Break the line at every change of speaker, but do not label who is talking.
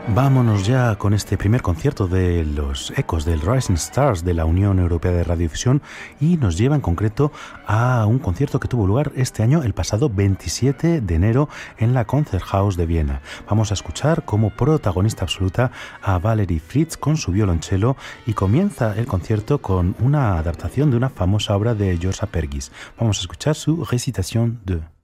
Vámonos ya con este primer concierto de los Ecos del Rising Stars de la Unión Europea de Radiodifusión y nos lleva en concreto a un concierto que tuvo lugar este año, el pasado 27 de enero, en la Konzerthaus de Viena. Vamos a escuchar como protagonista absoluta a Valerie Fritz con su violonchelo y comienza el concierto con una adaptación de una famosa obra de Georges Apergis. Vamos a escuchar su Récitation 2.